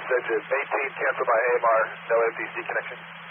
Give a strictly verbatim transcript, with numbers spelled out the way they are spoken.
message is eighteen, cancel by A M R, no F D C connection.